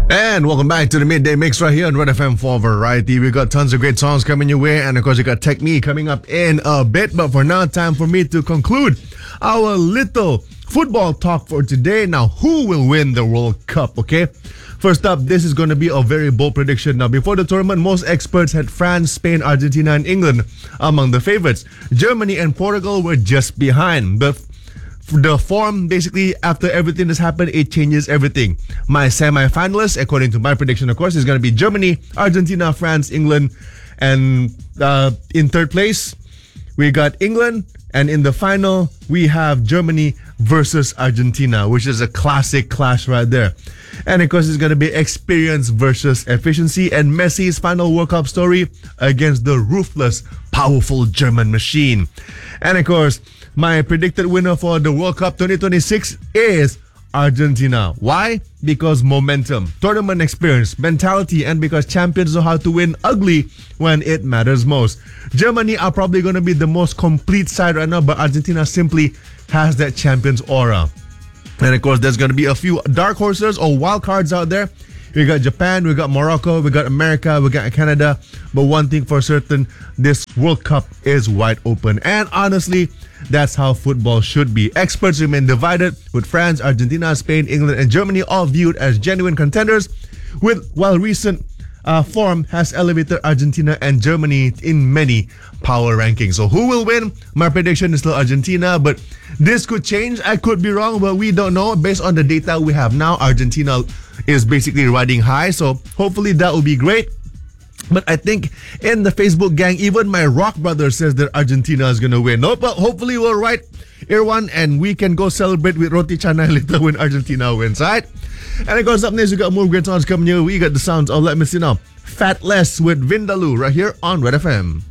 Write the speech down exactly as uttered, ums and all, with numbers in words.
And welcome back to the Midday Mix right here on Red F M for Variety. We got tons of great songs coming your way, and of course, you got Tech Me coming up in a bit. But for now, time for me to conclude our little football talk for today. Now, who will win the World Cup? Okay. First up, this is going to be a very bold prediction. Now, before the tournament, most experts had France, Spain, Argentina, and England among the favorites. Germany and Portugal were just behind. But the form, basically, after everything that's happened, it changes everything. My semi-finalists, according to my prediction, of course, is going to be Germany, Argentina, France, England, and uh, in third place, we got England, and in the final, we have Germany versus Argentina, which is a classic clash right there. And of course, it's going to be experience versus efficiency, and Messi's final World Cup story against the ruthless, powerful German machine. And of course, my predicted winner for the World Cup twenty twenty-six is Argentina. Why? Because momentum, tournament experience, mentality, and because champions know how to win ugly when it matters most. Germany are probably going to be the most complete side right now, but Argentina simply has that champion's aura. And of course, there's going to be a few dark horses or wild cards out there. We got Japan, we got Morocco, we got America, we got Canada. But one thing for certain, this World Cup is wide open. And honestly, that's how football should be. Experts remain divided, with France, Argentina, Spain, England, and Germany all viewed as genuine contenders, with while recent uh, form has elevated Argentina and Germany in many power rankings. So who will win? My prediction is still Argentina, but this could change. I could be wrong, but we don't know. Based on the data we have now, Argentina is basically riding high, so hopefully that will be great. But I think in the Facebook gang, even my rock brother says that Argentina is going to win. No, but hopefully we're right, Irwan, and we can go celebrate with Roti Canai later when Argentina wins, right? And of course, up next, we got more great songs coming here. We got the sounds of, let me see now, Fat Less with Vindaloo right here on Red F M.